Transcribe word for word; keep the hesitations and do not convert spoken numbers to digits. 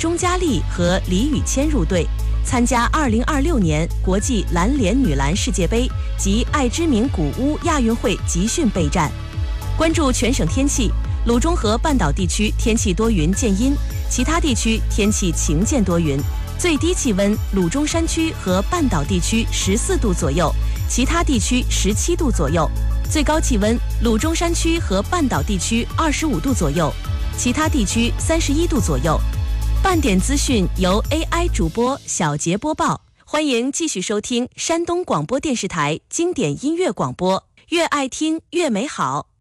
钟嘉莉和李宇谦入队，参加二零二六年国际篮联女篮世界杯及爱之名古屋亚运会集训备战。关注全省天气，鲁中和半岛地区天气多云见阴，其他地区天气晴见多云。最低气温，鲁中山区和半岛地区十四度左右，其他地区十七度左右。最高气温，鲁中山区和半岛地区二十五度左右，其他地区三十一度左右。半点资讯由 A I 主播小杰播报，欢迎继续收听山东广播电视台经典音乐广播，越爱听越美好。